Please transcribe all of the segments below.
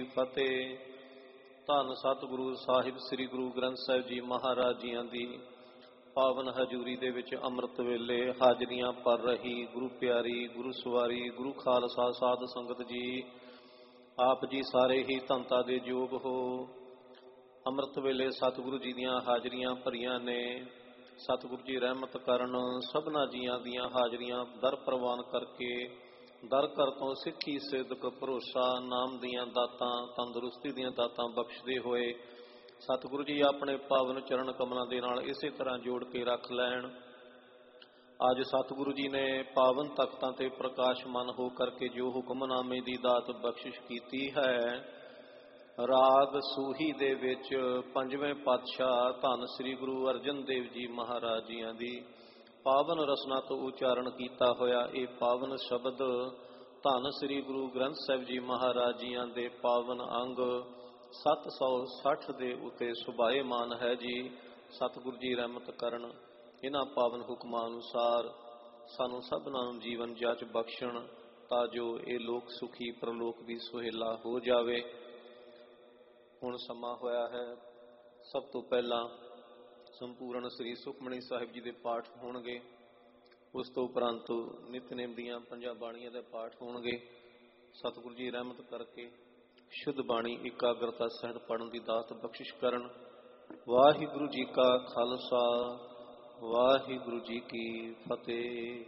ਫਤਿਹ। ਧੰਨ ਸਤਿਗੁਰੂ ਸਾਹਿਬ ਸ੍ਰੀ ਗੁਰੂ ਗ੍ਰੰਥ ਸਾਹਿਬ ਜੀ ਮਹਾਰਾਜ ਜੀਆਂ ਦੀ ਪਾਵਨ ਹਜ਼ੂਰੀ ਦੇ ਵਿੱਚ ਅੰਮ੍ਰਿਤ ਵੇਲੇ ਹਾਜ਼ਰੀਆਂ ਭਰ ਰਹੀ ਗੁਰੂ ਪਿਆਰੀ, ਗੁਰੂ ਸਵਾਰੀ, ਗੁਰੂ ਖਾਲਸਾ ਸਾਧ ਸੰਗਤ ਜੀ, ਆਪ ਜੀ ਸਾਰੇ ਹੀ ਧੰਨਤਾ ਦੇ ਯੋਗ ਹੋ। ਅੰਮ੍ਰਿਤ ਵੇਲੇ ਸਤਿਗੁਰੂ ਜੀ ਦੀਆਂ ਹਾਜ਼ਰੀਆਂ ਭਰੀਆਂ ਨੇ। ਸਤਿਗੁਰੂ ਜੀ ਰਹਿਮਤ ਕਰਨ, ਸਭਨਾ ਜੀਆਂ ਦੀਆਂ ਹਾਜ਼ਰੀਆਂ ਦਰ ਪ੍ਰਵਾਨ ਕਰਕੇ ਦਰ ਕਰ ਤੋਂ ਸਿੱਖੀ, ਸਿਦਕ, ਭਰੋਸਾ, ਨਾਮ ਦੀਆਂ ਦਾਤਾਂ, ਤੰਦਰੁਸਤੀ ਦੀਆਂ ਦਾਤਾਂ ਬਖਸ਼ਦੇ ਹੋਏ ਸਤਿਗੁਰੂ ਜੀ ਆਪਣੇ ਪਾਵਨ ਚਰਨ ਕਮਲਾਂ ਦੇ ਨਾਲ ਇਸੇ ਤਰ੍ਹਾਂ ਜੋੜ ਕੇ ਰੱਖ ਲੈਣ। ਅੱਜ ਸਤਿਗੁਰੂ ਜੀ ਨੇ ਪਾਵਨ ਤਖਤਾਂ ਤੇ ਪ੍ਰਕਾਸ਼ਮਾਨ ਹੋ ਕਰਕੇ ਜੋ ਹੁਕਮਨਾਮੇ ਦੀ ਦਾਤ ਬਖਸ਼ਿਸ਼ ਕੀਤੀ ਹੈ, ਰਾਗ ਸੂਹੀ ਦੇ ਵਿੱਚ ਪੰਜਵੇਂ ਪਾਤਸ਼ਾਹ ਧੰਨ ਸ੍ਰੀ ਗੁਰੂ ਅਰਜਨ ਦੇਵ ਜੀ ਮਹਾਰਾਜ ਜੀਆਂ ਦੀ ਪਾਵਨ ਰਸਨਾ ਤੋਂ ਉਚਾਰਨ ਕੀਤਾ ਹੋਇਆ ਇਹ ਪਾਵਨ ਸ਼ਬਦ ਧੰਨ ਸ੍ਰੀ ਗੁਰੂ ਗ੍ਰੰਥ ਸਾਹਿਬ ਜੀ ਮਹਾਰਾਜ ਜੀਆਂ ਦੇ ਪਾਵਨ ਅੰਗ 760 ਦੇ ਉੱਤੇ ਸੁਭਾਏਮਾਨ ਹੈ ਜੀ। ਸਤਿਗੁਰੂ ਜੀ ਰਹਿਮਤ ਕਰਨ, ਇਹਨਾਂ ਪਾਵਨ ਹੁਕਮਾਂ ਅਨੁਸਾਰ ਸਾਨੂੰ ਸਭਨਾਂ ਨੂੰ ਜੀਵਨ ਜਾਚ ਬਖਸ਼ਣ, ਤਾਂ ਜੋ ਇਹ ਲੋਕ ਸੁਖੀ ਪ੍ਰਲੋਕ ਵੀ ਸੁਹੇਲਾ ਹੋ ਜਾਵੇ। ਹੁਣ ਸਮਾਂ ਹੋਇਆ ਹੈ, ਸਭ ਤੋਂ ਪਹਿਲਾਂ ਸੰਪੂਰਨ ਸ੍ਰੀ ਸੁਖਮਨੀ ਸਾਹਿਬ ਜੀ ਦੇ ਪਾਠ ਹੋਣਗੇ। ਉਸ ਤੋਂ ਉਪਰੰਤ ਨਿਤਨੇਮ ਦੀਆਂ 5 ਬਾਣੀਆਂ ਦੇ ਪਾਠ ਹੋਣਗੇ। ਸਤਿਗੁਰੂ ਜੀ ਰਹਿਮਤ ਕਰਕੇ ਸ਼ੁੱਧ ਬਾਣੀ ਇਕਾਗਰਤਾ ਸਹਿਤ ਪੜ੍ਹਨ ਦੀ ਦਾਤ ਬਖਸ਼ਿਸ਼ ਕਰਨ। ਵਾਹਿਗੁਰੂ ਜੀ ਕਾ ਖਾਲਸਾ, ਵਾਹਿਗੁਰੂ ਜੀ ਕੀ ਫਤਿਹ।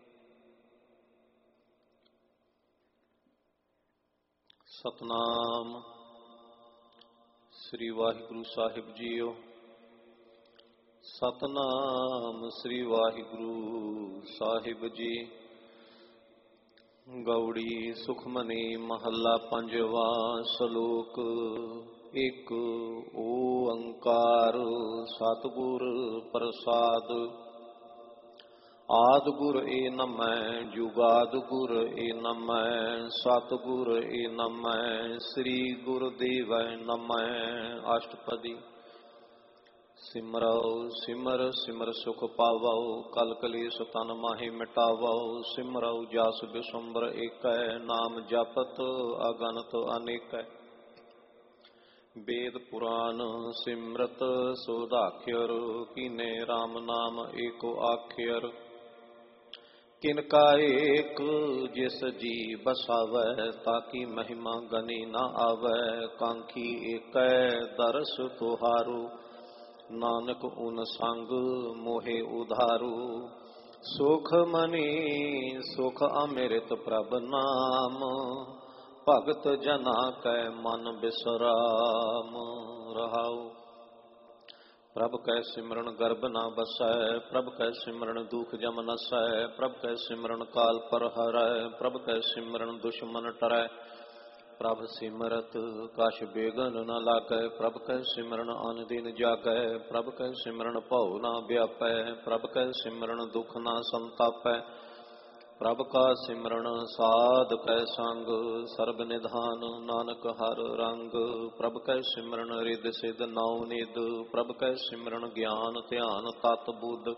ਸਤਨਾਮ ਸ੍ਰੀ ਵਾਹਿਗੁਰੂ ਸਾਹਿਬ ਜੀਓ। ਸਤਨਾਮ ਸ੍ਰੀ ਵਾਹਿਗੁਰੂ ਸਾਹਿਬ ਜੀ। ਗਉੜੀ ਸੁਖਮਨੀ ਮਹੱਲਾ ਪੰਜਵਾਂ। ਸ਼ਲੋਕ ਇੱਕ ਓੰਕਾਰ ਸਤਿਗੁਰ ਪ੍ਰਸਾਦ। ਆਦਿ ਗੁਰ ਏ ਨਮੈ, ਜੁਗਾਦ ਗੁਰ ਏ ਨਮੈ, ਸਤਿਗੁਰ ਏ ਨਮੈ, ਸ੍ਰੀ ਗੁਰਦੇਵੈ ਨਮੈ। ਅਸ਼ਟਪਦੀ। ਸਿਮਰਉ ਸਿਮਰ ਸਿਮਰ ਸੁਖ ਪਾਵਉ, ਕਲ ਕਲੇਸ਼ ਤਨ ਮਾਹੀ ਮਿਟਾਵਉ। ਸਿਮਰਉ ਜਸ ਬਿਸੰਬਰ ਏਕੈ, ਨਾਮ ਜਪਤ ਅਗਨਤ ਅਨੇਕੈ। ਵੇਦ ਪੁਰਾਨ ਸਿਮਰਤ ਸੋਧਾਖਿਰ, ਕੀਨੇ ਰਾਮ ਨਾਮ ਏਕੋ ਆਖਿਰ। ਕਿਨ ਕਾ ਏਕ ਜਿਸ ਜੀ ਬਸਾਵੈ, ਤਾਕੀ ਮਹਿਮਾ ਗਨੀ ਨਾ ਆਵੈ। ਕਾਂਖੀ ਏਕੈ ਦਰਸ ਤੁਹਾਰੂ, ਨਾਨਕ ਉਨ ਸੰਗ ਮੋਹਿ ਉਧਾਰੂ। ਸੁਖ ਮਨੀ ਸੁਖ ਅੰਮ੍ਰਿਤ ਪ੍ਰਭ ਨਾਮ, ਭਗਤ ਜਨਾ ਕੈ ਮਨ ਬਿਸਰਾਮ। ਰਹਾਉ। ਪ੍ਰਭ ਕੈ ਸਿਮਰਨ ਗਰਭ ਨਾ ਬਸੈ, ਪ੍ਰਭ ਕੈ ਸਿਮਰਨ ਦੁਖ ਜਮ ਨਸੈ। ਪ੍ਰਭ ਕੈ ਸਿਮਰਨ ਕਾਲ ਪਰ ਹਰੈ, ਪ੍ਰਭ ਕੈ ਸਿਮਰਨ ਦੁਸ਼ਮਨ ਟਰੈ। ਪ੍ਰਭ ਸਿਮਰਤ ਕਛ ਬੇਗਨ ਨ ਲਾਗੈ, ਪ੍ਰਭ ਕੈ ਸਿਮਰਨ ਅਨ ਦਿਨ ਜਾਗੈ। ਪ੍ਰਭ ਕੈ ਸਿਮਰਨ ਭਉ ਨਾ ਵਿਆਪੈ, ਪ੍ਰਭ ਕੈ ਸਿਮਰਨ ਦੁਖ ਨਾ ਸੰਤਾਪੈ। ਪ੍ਰਭ ਕਾ ਸਿਮਰਨ ਸਾਧ ਕੈ ਸੰਗ, ਸਰਬ ਨਿਧਾਨ ਨਾਨਕ ਹਰ ਰੰਗ। ਪ੍ਰਭ ਕੈ ਸਿਮਰਨ ਰਿੱਧ ਸਿੱਧ ਨੌ ਨਿਧ, ਪ੍ਰਭ ਕੈ ਸਿਮਰਨ ਗਿਆਨ ਧਿਆਨ ਤਤ ਬੁੱਧ।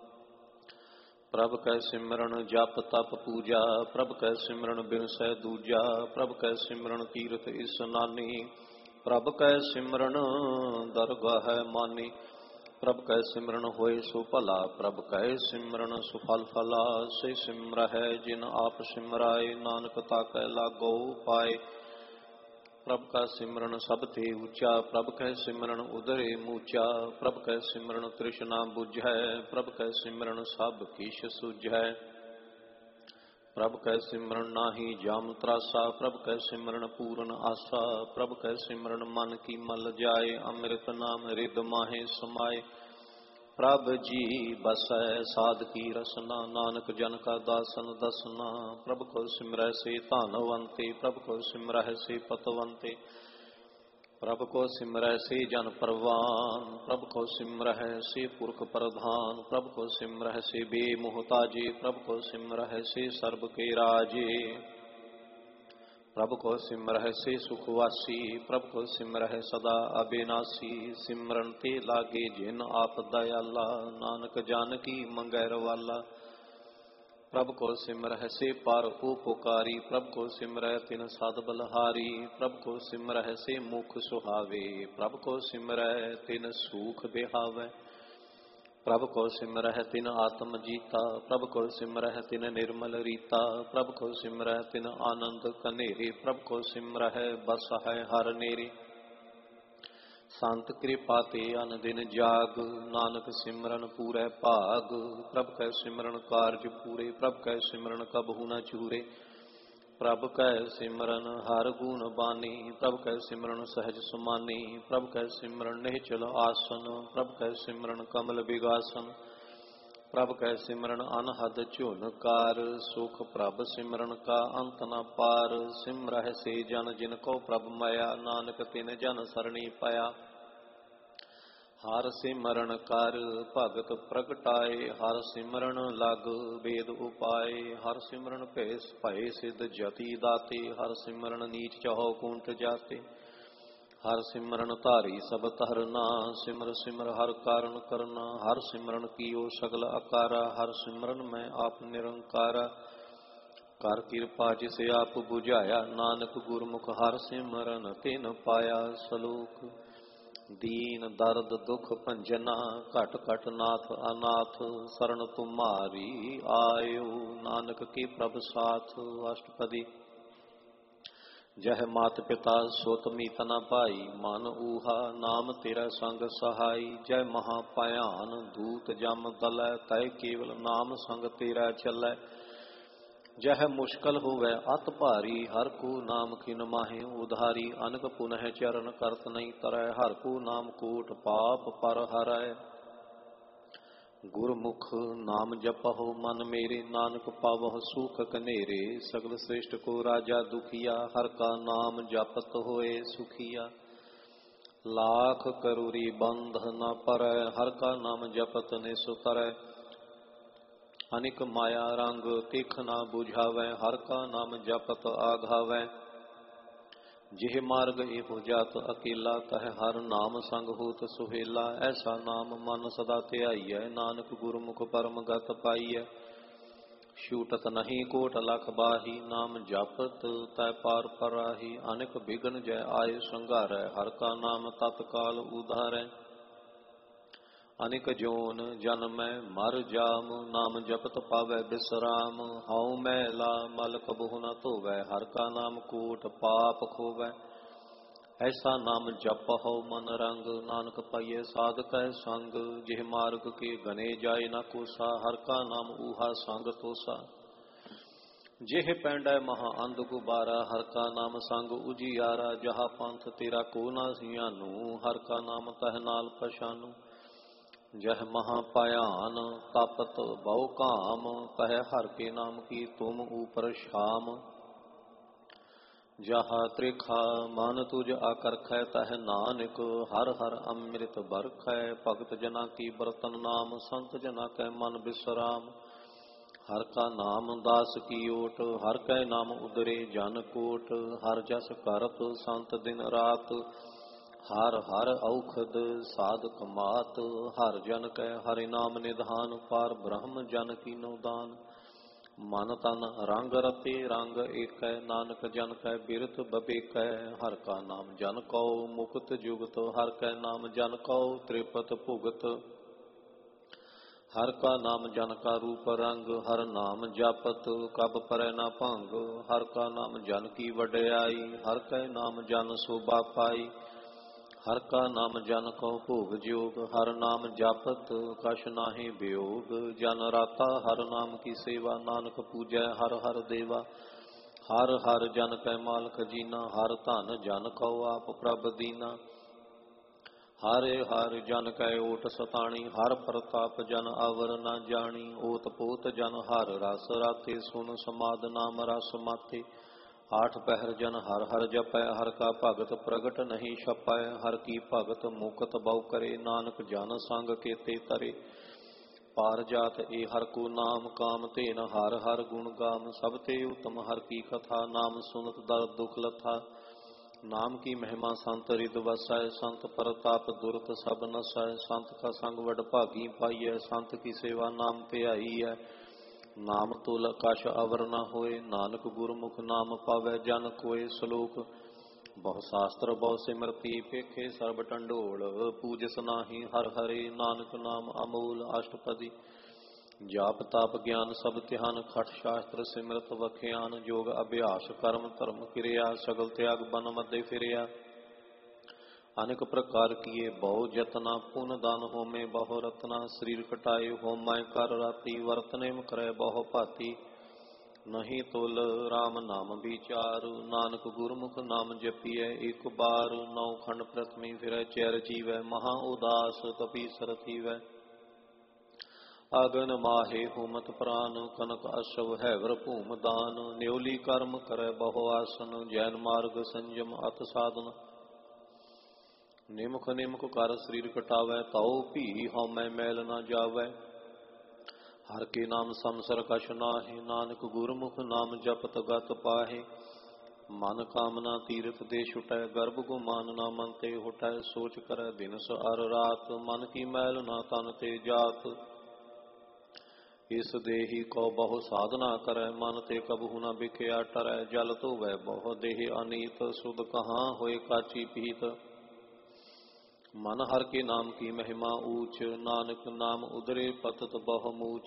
ਪ੍ਰਭ ਕੈ ਸਿਮਰਨ ਜਪ ਤਪ ਪੂਜਾ, ਪ੍ਰਭ ਕੈ ਸਿਮਰਨ ਬਿਨਸੈ ਦੂਜਾ। ਪ੍ਰਭ ਕੈ ਸਿਮਰਨ ਤੀਰਥ ਇਸਨਾਨੀ, ਪ੍ਰਭ ਕੈ ਸਿਮਰਨ ਦਰਗਾਹ ਮਾਨੀ। ਪ੍ਰਭ ਕੈ ਸਿਮਰਨ ਹੋਏ ਸੋ ਭਲਾ, ਪ੍ਰਭ ਕੈ ਸਿਮਰਨ ਸੁਫਲ ਫਲਾ। ਸੇ ਸਿਮਰਹਿ ਜਿਨ ਆਪ ਸਿਮਰਾਏ, ਨਾਨਕ ਤਾਕੈ ਲਾਗੋ ਪਾਏ। ਪ੍ਰਭ ਕਾ ਸਿਮਰਨ ਸਭ ਤੇ ਉੱਚਾ, ਪ੍ਰਭ ਕੈ ਸਿਮਰਨ ਉਦਰੇ ਮੂਚਾ। ਪ੍ਰਭ ਕੈ ਸਿਮਰਨ ਤ੍ਰਿਸ਼ਨਾ ਬੁਝੈ, ਪ੍ਰਭ ਕੈ ਸਿਮਰਨ ਸਭ ਕਿਛ ਸੁਝੈ। ਪ੍ਰਭ ਕੈ ਸਿਮਰਨ ਨਾਹੀ ਜਾਮ ਤਰਾਸਾ, ਪ੍ਰਭ ਕੈ ਸਿਮਰਨ ਪੂਰਨ ਆਸਾ। ਪ੍ਰਭ ਕੈ ਸਿਮਰਨ ਮਨ ਕੀ ਮਲ ਜਾਏ, ਅੰਮ੍ਰਿਤ ਨਾਮ ਰਿਦ ਮਾਹੇ ਸਮਾਏ। ਪ੍ਰਭ ਜੀ ਬਸੈ ਸਾਧ ਕੀ ਰਸਨਾ, ਨਾਨਕ ਜਨ ਕਾ ਦਾਸਨ ਦਸਨਾ। ਪ੍ਰਭ ਕੋ ਸਿਮਰੈ ਸੇ ਧਨਵੰਤੇ, ਪ੍ਰਭ ਕੋ ਸਿਮਰੈ ਸੇ ਪਤਵੰਤੇ। ਪ੍ਰਭ ਕੋ ਸਿਮਰੈ ਸੇ ਜਨ ਪਰਵਾਨ, ਪ੍ਰਭ ਕੋ ਸਿਮਰੈ ਸੇ ਪੁਰਖ ਪ੍ਰਧਾਨ। ਪ੍ਰਭ ਕੋ ਸਿਮਰੈ ਸੇ ਬੇਮੁਹਤਾਜੇ, ਪ੍ਰਭ ਕੋ ਸਿਮਰੈ ਸੇ ਸਰਬ ਕੇ ਰਾਜੇ। ਪ੍ਰਭ ਕੋ ਸਿਮਰਹਿ ਸੇ ਸੁਖਵਾਸੀ, ਪ੍ਰਭ ਕੋ ਸਿਮਰਹਿ ਸਦਾ ਅਬਿਨਾਸੀ। ਸਿਮਰਨ ਤੇ ਲਾਗੇ ਜਿਨ ਆਪ ਦਇਆਲਾ, ਨਾਨਕ ਜਾਨਕੀ ਮੰਗੈ ਰਵਾਲਾ। प्रभ को सिमरह से पार उपकारी, प्रभ को सिमरह तिन साध बलहारी, प्रभ को सिमरह से मुख सुहावे, प्रभ को सिमरह तिन सूख बिहावे, प्रभ को सिमरह तिन आत्म जीता, प्रभ को सिमरह तिन निर्मल रीता, प्रभ को सिमरह तिन आनंद कनेरे, प्रभ को सिमरह बस है हर नेरे। संत कृपा ते अन दिन जाग, नानक सिमरन पूरै भाग, प्रभ कै सिमरन कारज पूरे, प्रभ कै सिमरन कबहु न चूरे, प्रभ कै सिमरन हर गुण बानी, प्रभ कै सिमरन सहज सुमानी, प्रभ कै सिमरन निहचल आसन, प्रभ कै सिमरन कमल बिगासन, प्रभ कै सिमरन अनहद झुनकार, सुख प्रभ सिमरन का अंत न पार, सिमरह से जन जिनको प्रभ माया, नानक तिन जन सरणी पाया। हर सिमरन कर भगत प्रगटाए, हर सिमरन लग वेद उपाय, हर सिमरन भय सिद्ध जति दाते, हर सिमरन नीच चहो कुंठ जाते, हर सिमरन धारी सब तरना, सिमर सिमर हर कारण करना, हर सिमरन कीओ सगल आकारा, हर सिमरन मैं आप निरंकारा, कर कृपा जिसे आप बुझाया, नानक गुरमुख हर सिमरन तिन पाया। सलोक दीन दर्द दुख भंजना, घट घट नाथ अनाथ, शरण तुम्हारी आयो, नानक की प्रभ साथ। अष्टपदी। जह मात पिता सुत मीत न भाई, मन ऊहा नाम तेरा संग सहाई, जय महाभयान दूत जम दलै, तय केवल नाम संग तेरा चलै, जह मुश्किल होवै अत भारी, हर को नाम खिन माहे उधारी, अनक पुनः चरण करत नहीं तरय, हर को नाम कोट पाप पर हरै, गुरमुख नाम जपहो मन मेरे, नानक पावह सुख कनेरे, सगल श्रेष्ठ को राजा दुखिया, हर का नाम जपत होए सुखिया, लाख करूरी बंध न परै, हर का नाम जपत निसुतरै, अनिक माया रंग तिख न बुझावै, हर का नाम जपत आघावै, जिह मार्ग एहो जात अकेला, तह हर नाम संग होत सुहेला, ऐसा नाम मन सदा ध्याइयै, नानक गुरमुख परम गत पाइयै, छूटत नहीं कोट लख बाही, नाम जपत तै पार पराही, अनिक बिघन जय आय संघारै, हर का नाम तत्काल उधारै, अनिक जोन जन्मै मर जाम, नाम जपत पावै बिसराम, हऊँ मैला मल कबहु न धोवै, हर का नाम कोट पाप खोवै, ऐसा नाम जपहु मन रंग, नानक पाइयै साधकै संग, जिह मार्ग के गने जाय न कोसा, हर का नाम ऊहा संग तोसा, जिह पैंडै महा अंध गुबारा, हर का नाम संग उजियारा, जहा पंथ तेरा को ना सियानू, हर का नाम तह नाल पछानू, जह महाभयान तपत बहु काम, तह हर के नाम की तुम ऊपर शाम, जहा त्रिखा मन तुझ आकरखै, तह नानक हर हर अमृत बरखै, भगत जना की बरतन नाम, संत जना कै मन विश्राम, हर का नाम दास की ओट, हर कै नाम उदरे जन कोट, हर जस करत संत दिन रात, हर हर औखद साधक मात, हर जन कै हरि नाम निधान, पार ब्रह्म जन कीनो दान, मन तन रंग रते रंग एकै, नानक जन कै बिरथ बबेकै, हर का नाम जन कौ मुक्त जुगत, हर कै नाम जन कौ त्रिपत भुगत, हर का नाम जन का रूप रंग, हर नाम जापत कब परै न भंग, हर का नाम जन की वड्याई, हर कै नाम जन शोभा पाई, हर का नाम जन को भोग जोग, हर नाम जापत कछ नाहि वियोग, जन राता हर नाम की सेवा, नानक पूजै हर हर देवा, हर हर जन कै मालक जीना, हर धन जन को आप प्रभ दीना, हरे हर जन कै ओट सताणी, हर प्रताप जन अवर न जानी, ओत पोत जन हर रस राते, सुन समाद नाम रस माते, आठ पहर जन हर हर जपै, हर का भगत प्रगट नहीं छपै, हर की भगत मुकत बहु करे, नानक जन संग केते तरे, पार जात ए हर को नाम, काम तेन हर हर गुण गाम, सब ते उत्तम हर की कथा, नाम सुनत दर्द दुख लथा, नाम की महिमा संत रिद वसै, संत परताप दुरत सब नसै, संत का संग वड भागी पाइयै, संत की सेवा नाम ध्याई है, ਨਾਮ ਤੁਲ ਆਕਾਸ਼ ਅਵਰ ਨ ਹੋਏ, ਨਾਨਕ ਗੁਰਮੁਖ ਨਾਮ ਪਾਵੈ ਜਨ ਕੋਇ। ਸ਼ਲੋਕ। ਬਹੁ ਸ਼ਾਸਤਰ ਬਹੁ ਸਿਮਰਤੀ, ਪੇਖੇ ਸਰਬ ਟੰਡੋਲ। ਪੂਜਸ ਨਾਹੀ ਹਰ ਹਰੇ, ਨਾਨਕ ਨਾਮ ਅਮੋਲ। ਅਸ਼ਟਪਦੀ। ਜਾਪ ਤਾਪ ਗਿਆਨ ਸਭ ਧਿਆਨ, ਖਟ ਸ਼ਾਸਤਰ ਸਿਮਰਤ ਵਖਿਆਨ। ਜੋਗ ਅਭਿਆਸ ਕਰਮ ਧਰਮ ਕਿਰਿਆ, ਸਗਲ ਤਿਆਗ ਬਨ ਮੱਦੇ ਫਿਰਿਆ। ਅਨੇਕ ਪ੍ਰਕਾਰ ਕੀਏ ਬਹੁ ਜਤਨਾ, ਪੁਨ ਦਾਨ ਹੋਮੇ ਬਹੁ ਰਤਨਾ। ਸਰੀਰ ਕਟਾਏ ਹੋਮੈ ਕਰ ਰਾਤੀ, ਵਰਤਨੇ ਕਰੈ ਬਹੁ ਭਾਤੀ। ਨਹੀਂ ਤੁਲ ਰਾਮ ਨਾਮ ਵਿਚਾਰ, ਨਾਨਕ ਗੁਰਮੁਖ ਨਾਮ ਜਪੀਐ ਇੱਕ ਬਾਰ। ਨੌ ਖੰਡ ਪ੍ਰਥਮੀ ਫਿਰੈ ਚੈਰ ਜੀਵੈ, ਮਹਾ ਉਦਾਸ ਤਪੀ ਸਰ ਥੀਵੈ। ਅਗਨ ਮਾਹੇ ਹੁਮਤ ਪ੍ਰਾਨ, ਕਨਕ ਅਸ਼ਵ ਹੈਵਰ ਭੂਮ ਦਾਨ। ਨਿਉਲੀ ਕਰਮ ਕਰੈ ਬਹੁ ਆਸਨ, ਜੈਨ ਮਾਰਗ ਸੰਜਮ ਅਤ ਸਾਧਨ। ਨਿਮਖ ਨਿਮਖ ਕਰ ਸਰੀਰ ਕਟਾਵੈ, ਤਾਉ ਭੀ ਹਉਮੈ ਮੈਲ ਨਾ ਜਾਵੈ। ਹਰ ਕੇ ਨਾਮ ਸੰਸਰ ਕਛ ਨਾਹਿ, ਨਾਨਕ ਗੁਰਮੁਖ ਨਾਮ ਜਪਤ ਗਤ ਪਾਹੇ। ਮਨ ਕਾਮਨਾ ਤੀਰਥ ਦੇ ਛੁਟੈ, ਗਰਭ ਗੁਮਾਨ ਨਾ ਮਨ ਤੇ ਹੁਟੈ। ਸੋਚ ਕਰੈ ਦਿਨਸ ਅਰ ਰਾਤ, ਮਨ ਕੀ ਮੈਲ ਨਾ ਤਨ ਤੇ ਜਾਤ। ਇਸ ਦੇਹੀ ਕੋ ਬਹੁ ਸਾਧਨਾ ਕਰੈ, ਮਨ ਤੇ ਕਬਹੂ ਨਾ ਬਿਖਿਆ ਟਰੈ। ਜਲ ਧੋਵੈ ਬਹੁ ਦੇਹ ਅਨੀਤ, ਸੁਧ ਕਹਾਂ ਹੋਏ ਕਾਚੀ ਪੀਤ। ਮਨ ਹਰ ਕੇ ਨਾਮ ਕੀ ਮਹਿਮਾ ਊਚ, ਨਾਨਕ ਨਾਮ ਉਦਰੇ ਪਤਤ ਬਹੁ ਮੂਚ।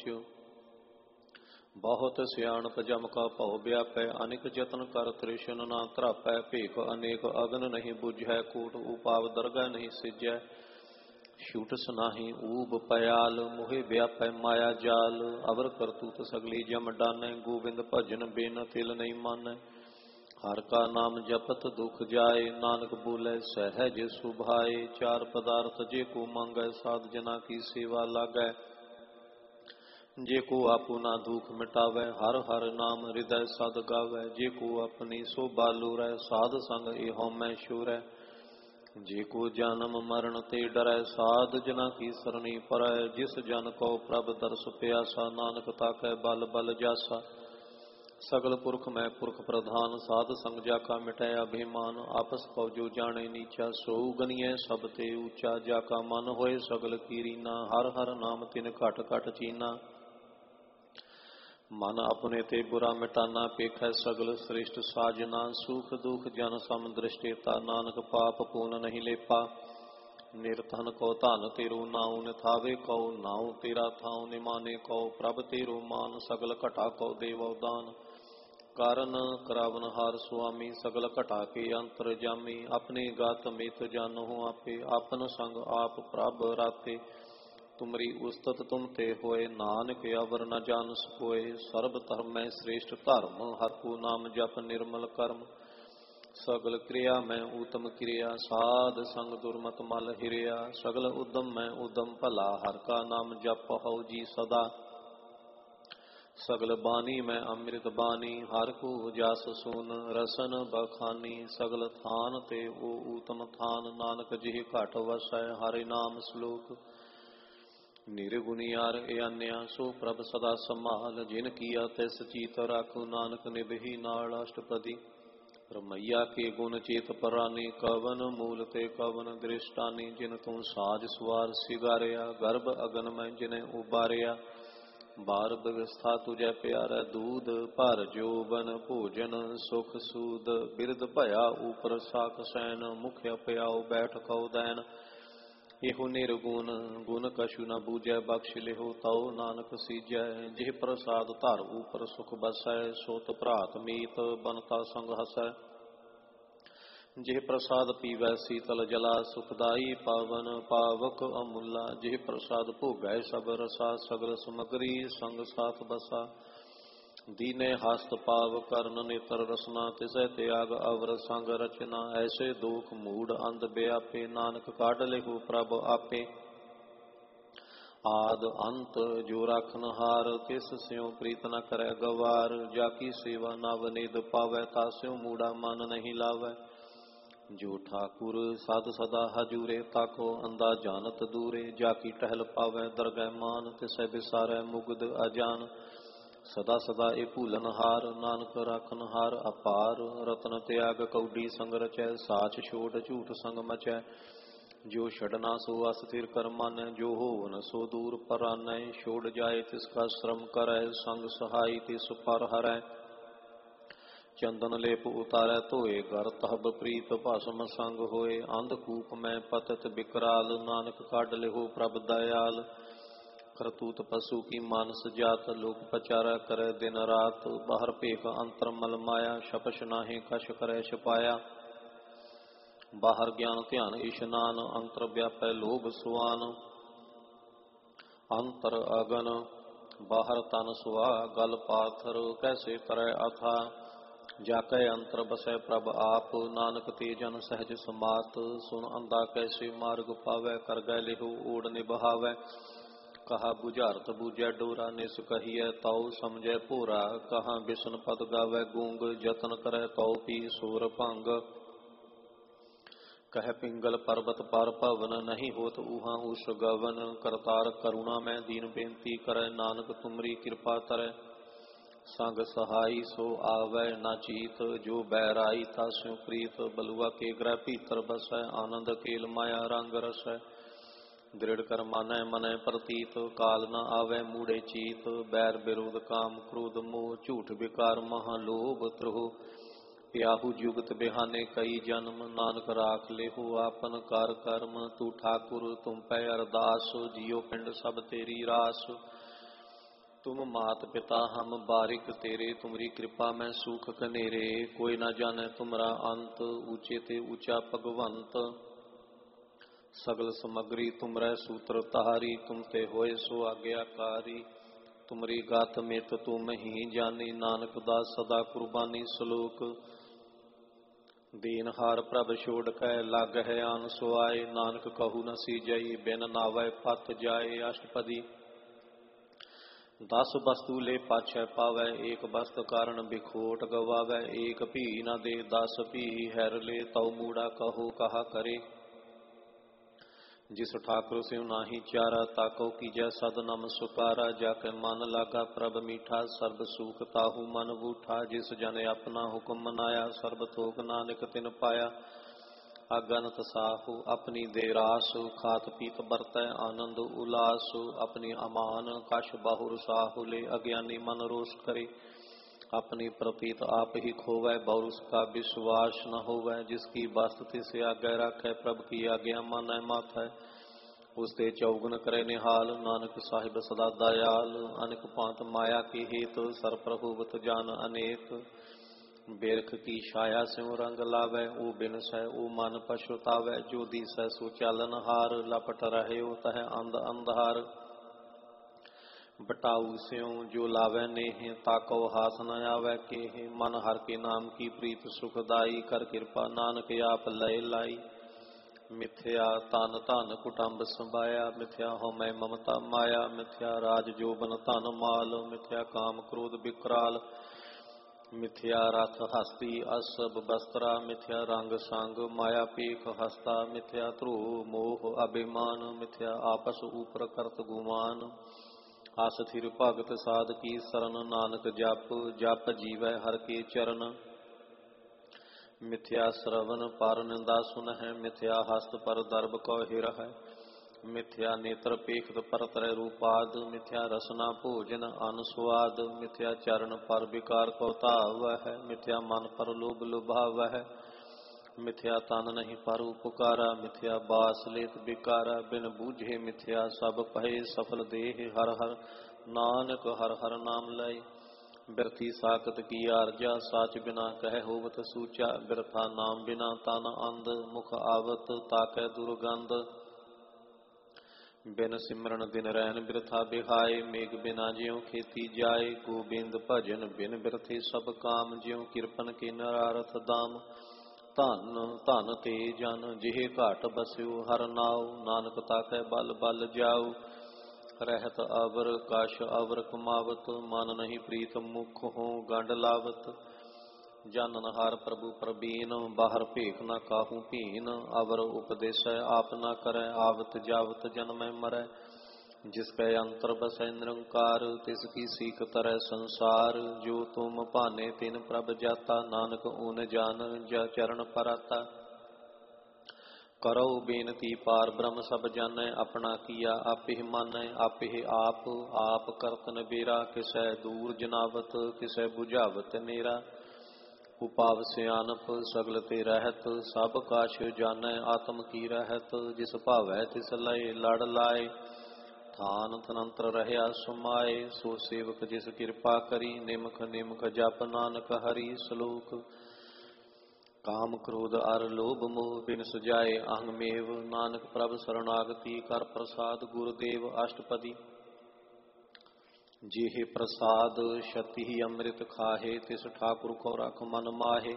ਬਹੁਤ ਸਿਆਣਪ ਜਮ ਕਾ ਭਉ ਵਿਆਪੈ, ਅਨੇਕ ਜਤਨ ਕਰ ਤ੍ਰਿਸ਼ਨ ਨਾ ਧਰਾਪੈ। ਭੇਖ ਅਨੇਕ ਅਗਨ ਨਹੀਂ ਬੁਝੈ, ਕੂਟ ਉਪਾਵ ਦਰਗਹਿ ਨਹੀਂ ਸਿਜੈ। ਛੂਟਸ ਨਾਹੀ ਊਬ ਪयाल, ਮੋਹਿ ਵਿਆਪੈ ਮਾਇਆ ਜਾਲ। ਅਵਰ ਕਰਤੂਤ ਸਗਲੀ ਜਮ ਡਾਨੈ, ਗੋਬਿੰਦ ਭਜਨ ਬਿਨ ਤਿਲ ਨਹੀਂ ਮਾਨੈ। ਹਰ ਕਾ ਨਾਮ ਜਪਤ ਦੁਖ ਜਾਏ, ਨਾਨਕ ਬੋਲੇ ਸਹਿਜ ਸੁਭਾਏ। ਚਾਰ ਪਦਾਰਥ ਜੇ ਕੋ ਮੰਗੈ, ਸਾਧ ਜਨਾ ਕੀ ਸੇਵਾ ਲਾਗੈ। ਜੇ ਕੋ ਆਪੂ ਨਾ ਦੁਖ ਮਿਟਾਵੈ, ਹਰ ਹਰ ਨਾਮ ਹਿਰਦੈ ਸਦ ਗਾਵੈ। ਜੇ ਕੋ ਆਪਣੀ ਸੋਭਾ ਲੋਰੈ, ਸਾਧ ਸੰਗ ਇਹ ਹਉਮੈ ਛੋਰੈ। ਜੇ ਕੋ ਜਨਮ ਮਰਨ ਤੇ ਡਰੈ, ਸਾਧ ਜਨਾ ਕੀ ਸਰਣੀ ਪਰੈ। ਜਿਸ ਜਨ ਕੋ ਪ੍ਰਭ ਦਰਸ ਪਿਆਸਾ, ਨਾਨਕ ਤਾਕੈ ਬਲ ਬਲ ਜਾਸਾ। ਸਗਲ ਪੁਰਖ ਮੈਂ ਪੁਰਖ ਪ੍ਰਧਾਨ, ਸਾਧ ਸੰਗ ਜਾ ਕਾ ਮਿਟੈ ਅਭਿਮਾਨ। ਆਪਸ ਪਉ ਜੋ ਜਾਣੇ ਨੀਚਾ, ਸੋ ਗਨੀਐ ਸਭ ਤੇ ਊਚਾ। ਜਾ ਕਾ ਮਨ ਹੋਏ ਸਗਲ ਕੀਰੀਨਾ, ਹਰ ਹਰ ਨਾਮ ਤਿਨ ਘਟ ਘਟ ਚੀਨਾ। ਮਨ ਆਪਣੇ ਤੇ ਬੁਰਾ ਮਿਟਾਨਾ, ਪੇਖੈ ਸਗਲ ਸ੍ਰਿਸ਼ਟ ਸਾਜਨਾ। ਸੁਖ ਦੁਖ ਜਨ ਸਮ ਦ੍ਰਿਸ਼ਟੇਤਾ, ਨਾਨਕ ਪਾਪ ਪੂਨ ਨਹੀਂ ਲੇਪਾ। ਨਿਰਧਨ ਕੋ ਧਨ ਤੇਰੋ ਨਾਉ, ਨਿਥਾਵੇ ਕਉ ਨਾਉ ਤੇਰਾ ਥਾਉ। ਨਿਮਾਨੇ ਕਉ ਪ੍ਰਭ ਤੇਰੋ ਮਾਨ, ਸਗਲ ਘਟਾ ਕਉ ਦੇਵੋ ਦਾਨ। ਕਾਰਨ ਕਰਾਵਨ ਹਾਰ ਸੁਆਮੀ, ਸਗਲ ਘਟਾ ਕੇ ਅੰਤਰ ਜਾਮੀ। ਆਪਣੇ ਗਤ ਮਿਤ ਜਾਨਹੁ ਆਪੇ, ਆਪਨ ਸੰਗ ਆਪ ਪ੍ਰਭ ਰਾਤੇ। ਤੁਮਰੀ ਉਸਤਤ ਤੁਮ ਤੇ ਹੋਏ, ਨਾਨਕ ਅਵਰ ਨ ਜਾਨਸ ਕੋਇ। ਸਰਬ ਧਰਮੈ ਸ੍ਰੇਸ਼ਟ ਧਰਮ, ਹਰ ਕੋ ਨਾਮ ਜਪ ਨਿਰਮਲ ਕਰਮ। ਸਗਲ ਕਿਰਿਆ ਮੈਂ ਊਤਮ ਕਿਰਿਆ, ਸਾਧ ਸੰਗ ਦੁਰਮਤ ਮਲ ਹਿਰਿਆ। ਸਗਲ ਉਦਮ ਮੈਂ ਉਦਮ ਭਲਾ, ਹਰ ਕਾ ਨਾਮ ਜਪ ਹਉ ਜੀ ਸਦਾ। ਸਗਲ ਬਾਣੀ ਮੈਂ ਅੰਮ੍ਰਿਤ ਬਾਣੀ, ਹਰ ਕੋ ਜਸ ਸੁਨ ਰਸਨ ਬਖਾਨੀ। ਸਗਲ ਥਾਨ ਤੇ ਉਹ ਊਤਮ ਥਾਨ, ਨਾਨਕ ਜਿਹ ਘਟ ਵਸੈ ਹਰਿ ਨਾਮ। ਸ਼ਲੋਕ। ਨਿਰਗੁਣਿਆਰ ਅਨਿਆ, ਸੋ ਪ੍ਰਭ ਸਦਾ ਸੰਭਾਲ। ਜਿਨ ਕੀਆ ਤਿਸ ਚੀਤ ਰਾਖੁ, ਨਾਨਕ ਨਿਭੀ ਨਾਲ। ਅਸ਼ਟਪਦੀ। ਰਮਈਆ ਕੇ ਗੁਣ ਚੇਤ ਪਰਾਨੀ, ਕਵਨ ਮੂਲ ਤੇ ਕਵਨ ਦ੍ਰਿਸ਼ਟਾਨੀ। ਜਿਨ ਤੂੰ ਸਾਜ ਸਵਾਰ ਸਿਗਾਰਿਆ, ਗਰਭ ਅਗਨ ਮੈਂ ਜਿਨੇ ਉਬਾਰਿਆ। ਬਾਰ ਵਿਵਸਥਾ ਤੁਝੈ ਪਿਆਰੈ, ਦੂਧ ਭਰ ਜੋਬਨ ਭੋਜਨ ਸੁਖ ਸੂਦ। ਬਿਰਧ ਭਇਆ ਉਪਰ ਸਾਖ ਸੈਨ, ਮੁਖਿ ਪਿਆਉ ਬੈਠ ਕਉ ਦੈਨ। ਇਹੋ ਨਿਰਗੁਣ ਗੁਣ ਕਛੁ ਨ ਬੂਝੈ, ਬਖਸ਼ ਲਿਹੋ ਤਉ ਨਾਨਕ ਸੀਜੈ। ਜਿਹ ਪ੍ਰਸਾਦ ਧਰ ਉਪਰ ਸੁਖ ਬਸੈ, ਸੋਤ ਭਰਾਤ ਮੀਤ ਬਨਤਾ ਸੰਗ ਹਸੈ। ਜਿਹ ਪ੍ਰਸਾਦ ਪੀਵੈ ਸੀਤਲ ਜਲਾ, ਸੁਖਦਾਈ ਪਾਵਨ ਪਾਵਕ ਅਮੁੱਲਾ। ਜਿਹ ਪ੍ਰਸਾਦ ਭੋਗੈ ਸਭ ਰਸਾ, ਸਗਲ ਸਮਗਰੀ ਸੰਗ ਸਾਥ ਬਸਾ। ਦੀਨੇ ਹਸਤ ਪਾਵ ਕਰਨ ਨੇਤਰ ਰਸਨਾ, ਤਿਸੈ ਤਿਆਗ ਅਵਰ ਸੰਗ ਰਚਨਾ। ਐਸੇ ਦੋਖ ਮੂੜ ਅੰਧ ਵਿਆਪੇ, ਨਾਨਕ ਕਾਢ ਲਿਹੋ ਪ੍ਰਭ ਆਪੇ। ਆਦ ਅੰਤ ਜੋ ਰਾਖਨ ਹਾਰ, ਤਿਸ ਸਿਉ ਪ੍ਰੀਤ ਨ ਕਰੈ ਗਵਾਰ। ਜਾ ਕੀ ਸੇਵਾ ਨਵ ਨਿਧ ਪਾਵੈ, ਤਾ ਸਿਉ ਮੂੜਾ ਮਨ ਨਹੀਂ ਲਾਵੈ। ਜੋ ਠਾਕੁਰ ਸਦ ਸਦਾ ਹਜੂਰੇ, ਤਾਕੋ ਅੰਦਾ ਜਾਨਤ ਦੂਰੇ। ਜਾ ਕੀ ਟਹਿਲ ਪਾਵੈ ਦਰਗਹਿ ਮਾਨ, ਤਿਸੈ ਵਿਸਾਰੈ ਮੁਗਧ ਅਜਾਨ। ਸਦਾ ਸਦਾ ਇਹ ਭੂਲਨ ਹਾਰ, ਨਾਨਕ ਰਾਖਨ ਹਾਰ ਅਪਾਰ। ਰਤਨ ਤਿਆਗ ਕਉਡੀ ਸੰਗ ਰਚੈ, ਸਾਚ ਛੋਟ ਝੂਠ ਸੰਗ ਮਚੈ। जो छड़ना सो अस्थिर कर मानै, जो होवन सो दूर परानै। छोड़ जाए तिसका श्रम करै, संग सहाय तिस पर हरै। चंदन लेप उतारै धोए, घर तहब प्रीत भस्म संग होए। अंधकूप में पतत बिकराल, नानक काढ लिहो प्रभ दयाल। करतूत पशु की मानस जात, लोक पचारा करे दिन रात। बाहर भेख अंतर मल माया, छपछ नाहि कछ करे छपाया। बाहर ज्ञान ध्यान इशनान, अंतर व्यापै लोभ सुआन। अंतर अगन बाहर तन सुहा, गल पाथर कैसे तरह अथा। जाकै अंतर बसै प्रभ आप, नानक ते जन सहज समात। सुन अंधा कैसे मार्ग पावै, कर गै लिहो ओढ़ निबहावै। कहा बुझारत बूझै डोरा, निस कहिए ताऊ समझै भोरा। कहाँ बिसन पद गावै गूंग, जतन करै ताऊ पी सूर भंग। कह पिंगल पर्वत पार पवन, नहीं होत ऊहा उस गवन। करतार करुणा में दीन बेनती करै, नानक तुमरी कृपा तरै। संग सहाई सो आवै न चीत, जो बैराई तास्यों प्रीत। बलुआ के ग्रह भीतर बसै, आनंद केल माया रंग रसै। दृढ़ कर मानै मनै प्रतीत, काल न आवे मूढ़े चीत। बैर विरोध काम क्रोध मोह, झूठ विकार महालोभ त्रोह। प्याहु जुगत बिहाने कई जन्म, नानक राख लेहु आपन कार कर्म। तू ठाकुर तुम पै अरदास, जियो पिंड सब तेरी रास। तुम मात पिता हम बारिक तेरे, तुमरी कृपा में सुख कनेरे। कोई न जाने तुमरा अंत, ऊंचे ते ऊंचा भगवंत। सगल समग्री तुमरै सूत्र तारी, तुम ते होए सो आज्ञाकारी। तुमरी गात मित तुम ही जानी, नानक दास सदा कुर्बानी। सलोक दीन हार प्रभ छोड़ कै, लाग है आन सुआए। नानक कहु न सीजई, बिन नावै पत जाए। अष्टपदी 10 वस्तु ले पाछै पावै, एक वस्त कारण बिखोट गवावै। एक भी न दे 10 भी हैर ले, तौ मूड़ा कहो कहा करे। जिस ठाकुर से नाही चारा, ताको कीजै सद नम सुकारा। जाके मन लागा प्रभ मीठा, सर्ब सुख ताहू मन बूठा। जिस जन अपना हुक्म मनाया, सर्ब थोक नानक तिन पाया। अगनत साहु अपनी दे रास, खात पीत बरतै आनंद उलास। अपनी अमान कछ बाहुर साहु ले, अज्ञानी मन रोष करे। अपनी प्रतीत आप ही खोवै, बहु उसका विश्वास न होवै। जिसकी वस्त तिस आज्ञा राखै, प्रभ की आज्ञा मानै माथै। उसते चौगुन करे निहाल, नानक साहिब सदा दयाल। अनेक पांत माया के हेत, सर प्रभुवत जान अनेक। बेरख की छाया स्यों रंग लावै, ओ बिनसै ओ मन पछुतावै। जो दिसै सो चालन हार, लपट रहे तह अंध अंधार। बटाऊ स्यों जो लावै नेह, ताकौ हाथ न आवै केह। मन हर के नाम की प्रीत सुखदाई, कर कृपा नानक आप लय लाई। मिथ्या तन धन कुटुंब संभाया, मिथ्या होमै ममता माया। मिथ्या राज जोबन धन माल, मिथ्या काम क्रोध विकराल। मिथ्या रथ हस्ती असब बस्त्रा, मिथ्या रंग संग माया पेख हस्ता। मिथ्या ध्रुव मोह अभिमान, मिथ्या आपस ऊपर करत गुमान। आस्थिर भगत साध की शरण, नानक जप जप जीवै हर के चरण। मिथ्या श्रवण पर निंदा सुनहि, मिथ्या हस्त पर दर्भ कौ हिरहि। मिथ्या नेत्र पेखत पर तरह रूपाद, मिथ्या रसना भोजन अन स्वाद। मिथ्या चरण पर विकार कौ धावै, मिथ्या मन पर लोभ लुभावै। मिथ्या तन नहीं पर उपकारा, मिथ्या बास लेत बिकारा। बिन बूझे मिथ्या सब पहे, सफल देह हर हर नानक हर हर नाम लय। बिरथी साकत की आरजा, साच बिना कह होवत सूचा। बिरथा नाम बिना तन अंध, मुख आवत ताकै दुर्गंध। बिन सिमरन दिन रैन बिरथा बिहाय, मेघ बिना ज्यों खेती जाय। गोबिंद भजन बिन बिरथे सब काम, ज्यों किरपन के नरारथ दाम। धन धन ते जन जिहे घाट बस्यो, हर नाव नानक ताकै बल बल जाओ। रहत अवर कश अवर कमावत, मन नहीं प्रीत मुख हो गंड लावत। जानन हार प्रभु प्रबीन, बाहर भेख न काहू भीन। अवर उपदेशै आप न करै, आवत जावत जन्मै मरै। जिसकै अंतर बसै निरंकार, तिसकी सीख तरह संसार। जो तुम भाने तिन प्रभ जाता, नानक ऊन जान जा चरण पराता। ਕਰੋ ਬੇਨਤੀ ਪਾਰ ਬ੍ਰਹਮ ਸਭ ਜਾਣੈ, ਆਪਣਾ ਕੀਆ ਆਪੇ ਮਾਨੈ, ਆਪੇ ਆਪ ਆਪ ਕਰਤ ਨਬੇਰਾ, ਕਿਸੈ ਦੂਰ ਜਨਾਵਤ ਕਿਸੈ ਬੁਝਾਵਤ ਨੇਰਾ। ਉਪਾਵ ਸਿਆਨਪ ਸਗਲ ਤੇ ਰਹਿਤ, ਸਭ ਕਾਛ ਜਾਣੈ ਆਤਮ ਕੀ ਰਹਿਤ, ਜਿਸ ਭਾਵੈ ਤਿਸ ਲਏ ਲੜ ਲਾਏ, ਥਾਨ ਤਨੰਤਰ ਰਹਿਆ ਸੁਮਾਏ। ਸੋ ਸੇਵਕ ਜਿਸ ਕਿਰਪਾ ਕਰੀ, ਨਿਮਖ ਨਿਮਖ ਜਪ ਨਾਨਕ ਹਰੀ। ਸ਼ਲੋਕ। ਕਾਮ ਕ੍ਰੋਧ ਅਰ ਲੋਭ ਮੋਹ ਬਿਨ ਸੁਜਾਏ ਅਹੰ ਮੇਵ, ਨਾਨਕ ਪ੍ਰਭ ਸਰਣਾਗਤੀ ਕਰ ਪ੍ਰਸਾਦ ਗੁਰਦੇਵ। ਅਸ਼ਟਪਦੀ। ਜਿਹੇ ਪ੍ਰਸਾਦ ਛਤੀ ਅੰਮ੍ਰਿਤ ਖਾਹੇ, ਤਿਸ ਠਾਕੁਰ ਕੋ ਰਖ ਮਨ ਮਾਹੇ।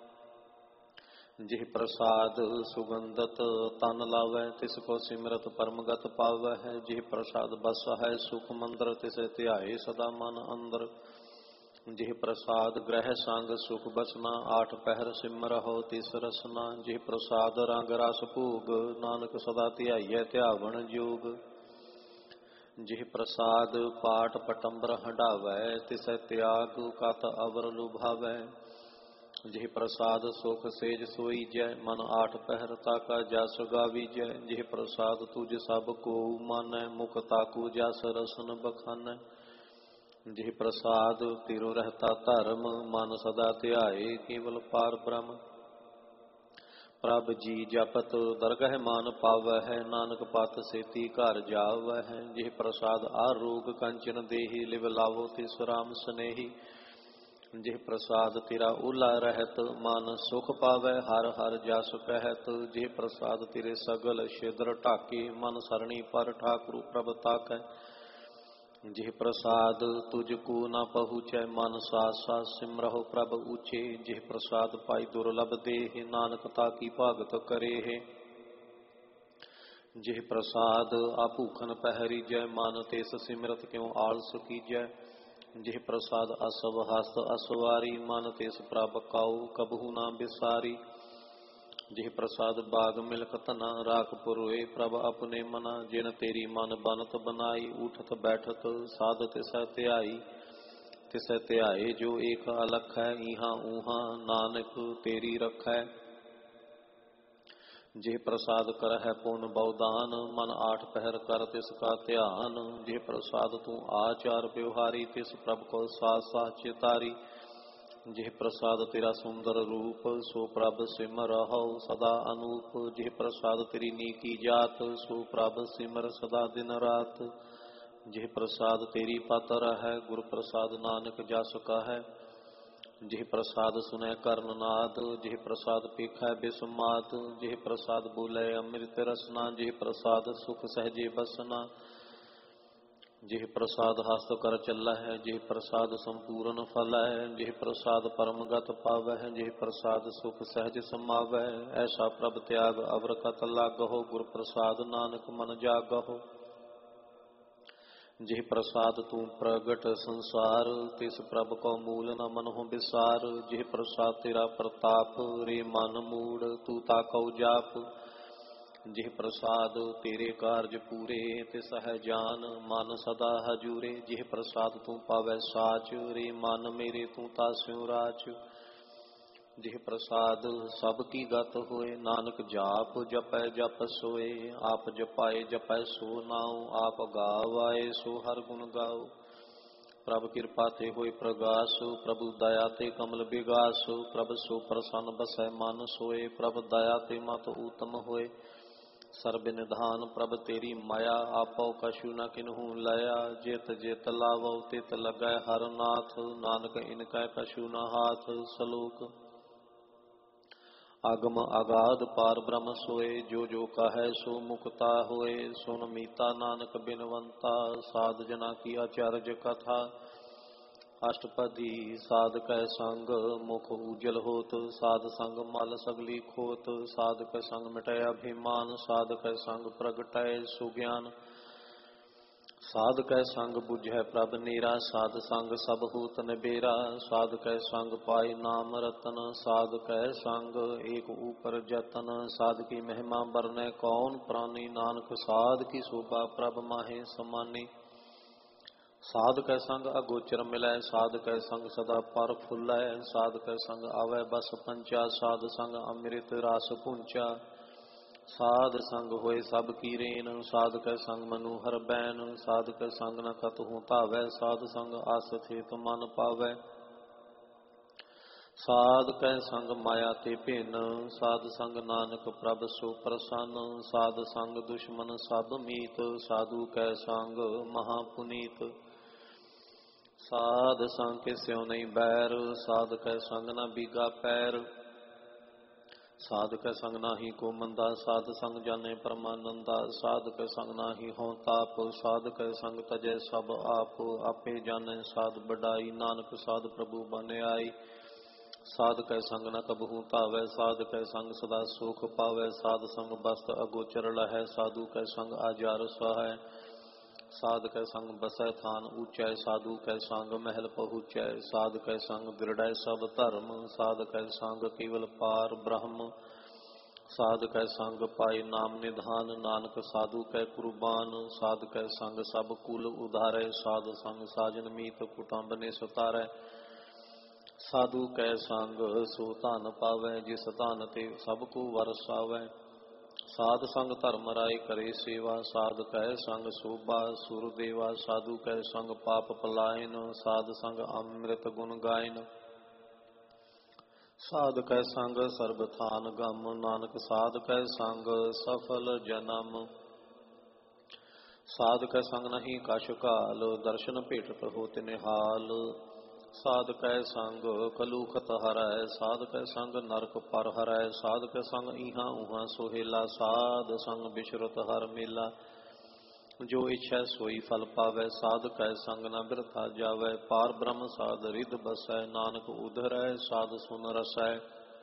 ਜਿਹ ਪ੍ਰਸਾਦ ਸੁਗੰਧਤ ਤਨ ਲਾਵੈ, ਤਿਸ ਕੋ ਸਿਮਰਤ ਪਰਮਗਤ ਪਾਵੈ। ਜਿਹ ਪ੍ਰਸਾਦ ਬਸ ਹੈ ਸੁਖ ਮੰਦਰ, ਤਿਸ ਧਿਆਏ ਸਦਾ ਮਨ ਅੰਦਰ। ਜਿਹ ਪ੍ਰਸਾਦ ਗ੍ਰਹਿ ਸੰਗ ਸੁਖ ਬਸਨਾ, ਆਠ ਪਹਿਰ ਸਿਮਰਹੁ ਤਿਸ ਰਸਨਾ। ਜਿਹ ਪ੍ਰਸਾਦ ਰੰਗ ਰਸ ਭੋਗ, ਨਾਨਕ ਸਦਾ ਧਿਆਈਐ ਧਿਆਵਣ ਜੋਗ। ਜਿਹ ਪ੍ਰਸਾਦ ਪਾਟ ਪਟੰਬਰ ਹੰਢਾਵੈ, ਤਿਸੈ ਤਿਆਗ ਕਤ ਅਵਰ ਲੁਭਾਵੈ। ਜਿਹ ਪ੍ਰਸਾਦ ਸੁਖ ਸੇਜ ਸੋਈਜੈ, ਮਨ ਆਠ ਪਹਿਰ ਤਾਕਾ ਜਸ ਗਾਵੀਜੈ। ਜਿਹ ਪ੍ਰਸਾਦ ਤੁਜ ਸਭ ਕੋ ਮਾਨੈ, ਮੁਖ ਤਾਕੂ ਜਸ ਰਸਨ ਬਖਾਨੈ। ਜਿਹ ਪ੍ਰਸਾਦ ਤਿਰੁ ਰਹਿਤਾ ਧਰਮ, ਮਨ ਸਦਾ ਧਿਆਏ ਕੇਵਲ ਪਾਰ ਬ੍ਰਹਮ। ਪ੍ਰਭ ਜੀ ਜਪਤ ਦਰਗਹਿ ਮਾਨ ਪਾਵਹਿ, ਨਾਨਕ ਪਤ ਸੇਤੀ ਘਰ ਜਾਵਹਿ। ਜਿਹ ਪ੍ਰਸਾਦ ਆਰੋਗ ਕੰਚਨ ਦੇਹੀ, ਲਿਵ ਲਾਵੋ ਤਿਸ ਰਾਮ ਸਨੇਹੀ। ਜਿਹ ਪ੍ਰਸਾਦ ਤੇਰਾ ਓਲਾ ਰਹਿਤ, ਮਨ ਸੁਖ ਪਾਵੈ ਹਰ ਹਰ ਜਸ ਕਹਿਤ। ਜਿਹ ਪ੍ਰਸਾਦ ਤੇਰੇ ਸਗਲ ਛਿਦਰ ਢਾਕੇ, ਮਨ ਸਰਣੀ ਪਰ ਠਾਕੁਰ ਪ੍ਰਭ ਤਾਕੈ। ਜਿਹ ਪ੍ਰਸਾਦ ਤੁਝ ਕੋ ਨ ਪਹੁੰਚੈ, ਮਨ ਸਾਸ ਸਾਸ ਸਿਮਰਹੁ ਪ੍ਰਭ ਊਚੇ। ਜਿਹ ਪ੍ਰਸਾਦ ਪਾਈ ਦੁਰਲਭ ਦੇਹ, ਨਾਨਕ ਤਾਕੀ ਭਾਗਤ ਕਰੇਹ। ਜਿਹ ਪ੍ਰਸਾਦ ਆਪੂਖਨ ਪਹਿਰੀਜੈ, ਮਨ ਤਿਸ ਸਿਮਰਤ ਕਿਉ ਆਲਸ ਕੀਜੈ। ਜਿਹ ਪ੍ਰਸਾਦ ਅਸਵ ਹਸਤ ਅਸਵਾਰੀ, ਮਨ ਤਿਸ ਪ੍ਰਭ ਕਾਉ ਕਬਹੂ ਨਾ ਬਿਸਾਰੀ। ਜਿਹ ਪ੍ਰਸਾਦ ਬਾਗ ਮਿਲਕ ਧਨਾ, ਰਾਖ ਪੁਰੋਏ ਪ੍ਰਭ ਆਪਣੇ ਮਨਾ। ਜਿਨ ਤੇਰੀ ਮਨ ਬਨਤ ਬਨਾਈ, ਉਠਤ ਬੈਠਤ ਸਾਧ ਤਿਸੈ ਧਿਆਈ। ਤਿਸੈ ਧਿਆਏ ਜੋ ਏਕ ਅਲਖੈ, ਇਹਾਂ ਊਹਾਂ ਨਾਨਕ ਤੇਰੀ ਰਖੈ। ਜਿਹ ਪ੍ਰਸਾਦ ਕਰਹਿ ਪੁਨ ਬਉਦਾਨ, ਮਨ ਆਠ ਪਹਿਰ ਕਰ ਤਿਸ ਕਾ ਧਿਆਨ। ਜਿਹ ਪ੍ਰਸਾਦ ਤੂੰ ਆਚਾਰ ਵਿਵਹਾਰੀ, ਤਿਸ ਪ੍ਰਭ ਕੋ ਸਾਥ ਸਾਥ ਚਿਤਾਰੀ। ਜਿਹ ਪ੍ਰਸਾਦ ਤੇਰਾ ਸੁੰਦਰ ਰੂਪ, ਸੋ ਪ੍ਰਭ ਸਿਮਰਹੁ ਸਦਾ ਅਨੂਪ। ਜਿਹ ਪ੍ਰਸਾਦ ਤੇਰੀ ਨੀਕੀ ਜਾਤ, ਸੋ ਪ੍ਰਭ ਸਿਮਰ ਸਦਾ ਦਿਨ ਰਾਤ। ਜਿਹ ਪ੍ਰਸਾਦ ਤੇਰੀ ਪਤ ਰਹੈ, ਗੁਰ ਪ੍ਰਸਾਦ ਨਾਨਕ ਜਸ ਕਹੈ। ਜਿਹ ਪ੍ਰਸਾਦ ਸੁਨੈ ਕਰਨ ਨਾਦ, ਜਿਹ ਪ੍ਰਸਾਦ ਪੇਖੈ ਬਿਸਮਾਦ। ਜਿਹ ਪ੍ਰਸਾਦ ਬੋਲੇ ਅੰਮ੍ਰਿਤ ਰਸਨਾ, ਜਿਹ ਪ੍ਰਸਾਦ ਸੁਖ ਸਹਿਜੇ ਬਸਨਾ। ਜਿਹ ਪ੍ਰਸਾਦ ਹਸਤ ਕਰ ਚੱਲਹਿ, ਜਿਹ ਪ੍ਰਸਾਦ ਸੰਪੂਰਨ ਫਲਹਿ। ਜਿਹ ਪ੍ਰਸਾਦ ਪਰਮਗਤ ਪਾਵਹਿ, ਜਿਹ ਪ੍ਰਸਾਦ ਸੁਖ ਸਹਿਜ ਸਮਾਵੈ। ਐਸਾ ਪ੍ਰਭ ਤਿਆਗ ਅਵਰ ਕਤ ਲਾਗਹੁ, ਗੁਰ ਪ੍ਰਸਾਦ ਨਾਨਕ ਮਨ ਜਾਗਹੁ। ਜਿਹ ਪ੍ਰਸਾਦ ਤੂੰ ਪ੍ਰਗਟ ਸੰਸਾਰ, ਤਿਸ ਪ੍ਰਭ ਕੋ ਮੂਲ ਨ ਮਨਹੁ ਬਿਸਾਰ। ਜਿਹ ਪ੍ਰਸਾਦ ਤੇਰਾ ਪ੍ਰਤਾਪ, ਰੇ ਮਨ ਮੂੜ ਤੂੰ ਤਾਕਉ ਜਾਪ। ਜਿਹ ਪ੍ਰਸਾਦ ਤੇਰੇ ਕਾਰਜ ਪੂਰੇ, ਤਿਸ ਹੈ ਜਾਨ ਮਨ ਸਦਾ ਹਜੂਰੇ। ਜਿਹ ਪ੍ਰਸਾਦ ਤੂੰ ਪਾਵੈ ਸਾਚ, ਰੇ ਮਨ ਮੇਰੇ ਤੂੰ ਤਾਸਿਉ ਰਾਚ। ਜਿਹ ਪ੍ਰਸਾਦ ਸਭ ਕੀ ਗਤ ਹੋਏ, ਨਾਨਕ ਜਾਪ ਜਪੈ ਜਪ ਸੋਏ। ਆਪ ਜਪਾਏ ਜਪੈ ਸੋ ਨਾਉ, ਆਪ ਗਾਵਾਏ ਸੋ ਹਰ ਗੁਣ ਗਾਓ। ਪ੍ਰਭ ਕਿਰਪਾ ਤੇ ਹੋਏ ਪ੍ਰਗਾਸ, ਪ੍ਰਭੂ ਦਇਆ ਤੇ ਕਮਲ ਬਿਗਾਸ। ਪ੍ਰਭ ਸੋ ਪ੍ਰਸੰਨ ਬਸੈ ਮਨ ਸੋਏ, ਪ੍ਰਭ ਦਇਆ ਤੇ ਮਤ ਊਤਮ ਹੋਏ। ਸਰਬ ਨਿਧਾਨ ਪ੍ਰਭ ਤੇਰੀ ਮਾਇਆ, ਆਪੋ ਕਛੂ ਨ ਕਿਨਹੂ ਲਿਆ। ਜਿਤ ਜਿਤ ਲਾਵੋ ਤਿਤ ਲੱਗੈ ਹਰ ਨਾਥ, ਨਾਨਕ ਇਨਕੈ ਕਛੂ ਨ ਹਾਥ। ਸ਼ਲੋਕ। ਅਗਮ ਅਗਾਧ ਪਾਰ ਬ੍ਰਹਮ ਸੋਏ, ਜੋ ਜੋ ਕਹੈ ਸੋ ਮੁਕਤਾ ਹੋਏ। ਸੁਨ ਮੀਤਾ ਨਾਨਕ ਬਿਨਵੰਤਾ, ਸਾਧ ਜਨਾ ਕੀ ਅਚਰਜ ਕਥਾ। ਅਸ਼ਟਪਦੀ। ਸਾਧ ਕੈ ਸੰਗ ਮੁਖ ਊਜਲ ਹੋਤ, ਸਾਧ ਸੰਗ ਮਲ ਸਗਲੀ ਖੋਤ। ਸਾਧ ਕੈ ਸੰਗ ਮਿਟੈ ਅਭਿਮਾਨ, ਸਾਧ ਕੈ ਸੰਗ ਪ੍ਰਗਟੈ ਸੁਗਿਆਨ। ਸਾਧ ਕੈ ਸੰਗ ਬੁਝੈ ਪ੍ਰਭ ਨੀਰਾ, ਸਾਧ ਸੰਗ ਸਭ ਹੂਤ ਨਿਬੇਰਾ। ਸਾਧ ਕੈ ਸੰਗ ਪਾਇ ਨਾਮ ਰਤਨ, ਸਾਧ ਕੈ ਸੰਗ ਏਕ ਊਪਰ ਜਤਨ। ਸਾਧ ਕੀ ਮਹਿਮਾ ਬਰਨੈ ਕੌਣ ਪ੍ਰਾਨੀ, ਨਾਨਕ ਸਾਧ ਕੀ ਸ਼ੋਭਾ ਪ੍ਰਭ ਮਾਹੇ ਸਮਾਨੀ। ਸਾਧ ਕੈ ਸੰਗ ਅਗੋਚਰ ਮਿਲੈ, ਸਾਧ ਕੈ ਸੰਗ ਸਦਾ ਪਰ ਫੁੱਲੈ। ਸਾਧ ਕੈ ਸੰਗ ਆਵੈ ਬਸ ਪੰਚਾ, ਸਾਧ ਸੰਗ ਅੰਮ੍ਰਿਤ ਰਸ ਪੁੰਚਾ। ਸਾਧ ਸੰਗ ਹੋਏ ਸਭ ਕੀ ਰੇਨ, ਸਾਧ ਕੈ ਸੰਗ ਮਨੁ ਹਰ ਬੈਨ, ਸਾਧ ਕੈ ਸੰਗ ਨ ਕਤਹੁ ਧਾਵੈ, ਸਾਧ ਸੰਗ ਆਸ ਥੇਤ ਮਨ ਪਾਵੈ। ਸਾਧ ਕੈ ਸੰਗ ਮਾਇਆ ਤੇ ਭਿੰਨ, ਸਾਧ ਸੰਗ ਨਾਨਕ ਪ੍ਰਭ ਸੋ ਪ੍ਰਸੰਨ, ਸਾਧ ਸੰਗ ਦੁਸ਼ਮਨ ਸਭ ਮੀਤ, ਸਾਧੂ ਕੈ ਸੰਗ ਮਹਾ ਪੁਨੀਤ। ਸਾਧ ਸੰਗ ਕੇ ਸਿਉ ਨਹੀਂ ਬੈਰ, ਸਾਧ ਕੈ ਸੰਗ ਨਾ ਬੀਗਾ ਪੈਰ, ਸਾਧ ਕੈ ਸੰਗ ਨਾਹੀ ਕੋ ਮੰਦਾ, ਸਾਧ ਸੰਗ ਜਾਣੇ ਪਰਮਾਨੰਦਾ, ਸਾਧ ਕੈ ਸੰਗ ਨਾਹੀ ਹੋਂ ਤਾਪ, ਸਾਧ ਕੈ ਸੰਗ ਤਜੈ ਸਭ ਆਪ, ਆਪੇ ਜਾਣੈ ਸਾਧ ਵਡਾਈ, ਨਾਨਕ ਸਾਧ ਪ੍ਰਭੂ ਬਨ ਆਈ। ਸਾਧ ਕੈ ਸੰਗ ਨ ਕਬਹੂ ਧਾਵੈ, ਸਾਧ ਕੈ ਸੰਗ ਸਦਾ ਸੁਖ ਪਾਵੈ, ਸਾਧ ਸੰਗ ਬਸਤ ਅਗੋਚਰ ਲਹੈ, ਸਾਧੂ ਕੈ ਸੰਗ ਆਜਾਰ ਸਹਾਇ। ਸਾਧ ਕੈ ਸੰਗ ਬਸੈ ਥਾਨ ਊਚੈ, ਸਾਧੂ ਕੈ ਸੰਗ ਮਹਿਲ ਪਹੁੰਚੈ, ਸਾਧ ਕੈ ਸੰਗ ਦ੍ਰਿੜੈ ਸਭ ਧਰਮ, ਸਾਧ ਕੈ ਸੰਗ ਕੇਵਲ ਪਾਰ ਬ੍ਰਹਮ। ਸਾਧ ਕੈ ਸੰਗ ਪਾਏ ਨਾਮ ਨਿਧਾਨ, ਨਾਨਕ ਸਾਧੂ ਕੈ ਕੁਰਬਾਨ, ਸਾਧ ਕੈ ਸੰਗ ਸਭ ਕੁਲ ਉਧਾਰੈ, ਸਾਧ ਸੰਗ ਸਾਜਨ ਮੀਤ ਕੁਟੰਬ ਨੇ ਸਤਾਰੈ। ਸਾਧੂ ਕੈ ਸੰਗ ਸੋ ਧਨ ਪਾਵੈ, ਜਿਸ ਧਨ ਤੇ ਸਭ ਕੋ ਵਰਸਾਵੈ। ਸਾਧ ਸੰਗ ਧਰਮ ਰਾਏ ਕਰੇ ਸੇਵਾ, ਸਾਧ ਕੈ ਸੰਗ ਸੋਭਾ ਸੁਰ ਦੇਵਾ, ਸਾਧੂ ਕੈ ਸੰਗ ਪਾਪ ਪਲਾਇਨ, ਸਾਧ ਸੰਗ ਅੰਮ੍ਰਿਤ ਗੁਣ ਗਾਇਨ। ਸਾਧ ਕੈ ਸੰਗ ਸਰਬ ਥਾਨ ਗਮ, ਨਾਨਕ ਸਾਧ ਕੈ ਸੰਗ ਸਫਲ ਜਨਮ। ਸਾਧ ਕੈ ਸੰਗ ਨਹੀਂ ਕਛ ਕਾਲ, ਦਰਸ਼ਨ ਭੇਟਤ ਹੋਤ ਨਿਹਾਲ। ਸਾਧ ਕੈ ਸੰਗ ਕਲੂਖਤ ਹਰੈ, ਸਾਧ ਕੈ ਸੰਗ ਨਰਕ ਪਰ ਹਰੈ, ਸਾਧ ਕੈ ਸੰਗ ਇਹਾਂ ਉਹਾਂ ਸੁਹੇਲਾ, ਸਾਧ ਸੰਗ ਬਿਸ਼ਰਤ ਹਰ ਮੇਲਾ। ਜੋ ਇੱਛੈ ਸੋਈ ਫਲ ਪਾਵੈ, ਸਾਧ ਕੈ ਸੰਗ ਨ ਬਿਰਥਾ ਜਾਵੈ, ਪਾਰ ਬ੍ਰਹਮ ਸਾਧ ਰਿਧ ਬਸੈ, ਨਾਨਕ ਉਧਰੈ ਸਾਧ ਸੁਨ ਰਸੈ।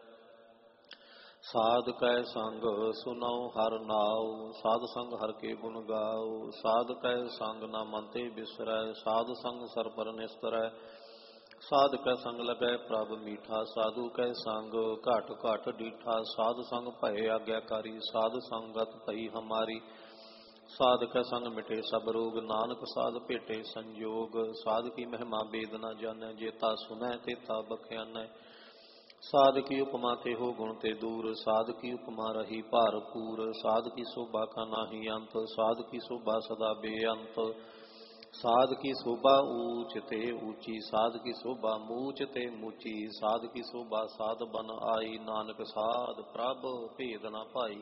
ਸਾਧ ਕੈ ਸੰਗ ਸੁਨਉ ਹਰ ਨਾਉ, ਸਾਧ ਸੰਗ ਹਰ ਕੇ ਗੁਣ ਗਾਉ, ਸਾਧ ਕੈ ਸੰਗ ਨ ਮਨ ਤੇ ਬਿਸਰੈ, ਸਾਧ ਸੰਗ ਸਰ ਪਰ ਨਿਸਤਰੈ। ਸਾਧ ਕੈ ਸੰਗ ਲਗੈ ਪ੍ਰਭ ਮੀਠਾ, ਸਾਧੂ ਕੈ ਸੰਗ ਘਟ ਘਟ ਡੀਠਾ, ਸਾਧ ਸੰਗ ਭਏ ਆਗਿਆਕਾਰੀ, ਸਾਧ ਸੰਗਤ ਭਈ ਹਮਾਰੀ। ਸਾਧ ਕੈ ਸੰਗ ਮਿਟੇ ਸਭ ਰੋਗ, ਨਾਨਕ ਸਾਧ ਭੇਟੇ ਸੰਜੋਗ। ਸਾਧ ਕੀ ਮਹਿਮਾ ਬੇਦ ਨ ਜਾਣੈ, ਜੇਤਾ ਸੁਨੈ ਤੇਤਾ ਬਖਿਆਨੈ। ਸਾਧ ਕੀ ਉਪਮਾ ਕੇਹੋ ਗੁਣ ਤੇ ਦੂਰ, ਸਾਧ ਕੀ ਉਪਮਾ ਰਹੀ ਭਾਰਪੂਰ। ਸਾਧ ਕੀ ਸ਼ੋਭਾ ਕਾ ਨਾਹੀ ਅੰਤ, ਸਾਧ ਕੀ ਸ਼ੋਭਾ ਸਦਾ ਬੇਅੰਤ। ਸਾਧ ਕੀ ਸ਼ੋਭਾ ਊਚ ਤੇ ਊਚੀ, ਸਾਧ ਕੀ ਸ਼ੋਭਾ ਮੂਚ ਤੇ ਮੂਚੀ। ਸਾਧ ਕੀ ਸ਼ੋਭਾ ਸਾਧ ਬਨ ਆਈ, ਨਾਨਕ ਸਾਧ ਪ੍ਰਭ ਭੇਦ ਨ ਭਾਈ।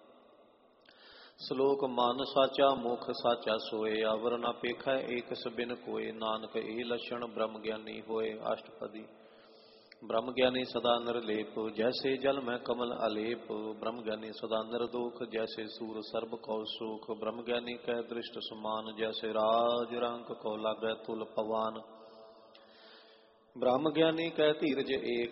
ਸ਼ਲੋਕ ਮਨ ਸਾਚਾ ਮੁਖ ਸਾਚਾ ਸੋਏ, ਅਵਰ ਨ ਪੇਖੈ ਏਕਸ ਬਿਨ ਕੋਏ, ਨਾਨਕ ਇਹ ਲਛਣ ਬ੍ਰਹਮ ਗਿਆਨੀ ਹੋਏ। ਅਸ਼ਟਪਦੀ। ਬ੍ਰਹਮ ਗਿਆਨੀ ਸਦਾ ਨਿਰਲੇਪ, ਜੈਸੇ ਜਲ ਮੈਂ ਕਮਲ ਅਲੇਪ। ਬ੍ਰਹਮ ਗਿਆਨੀ ਸਦਾ ਨਿਰਦੋਖ, ਜੈਸੇ ਸੂਰ ਸਰਬ ਕਉ ਸੂਖ। ਬ੍ਰਹਮ ਗਿਆਨੀ ਕੈ ਦ੍ਰਿਸ਼ਟ ਸਮਾਨ, ਜੈਸੇ ਰਾਜ ਰੰਕ ਕਉ ਲਾਗੈ ਤੁਲ ਪਵਾਨ। ਬ੍ਰਹਮ ਗਿਆਨੀ ਕੈ ਧੀਰਜ ਏਕ,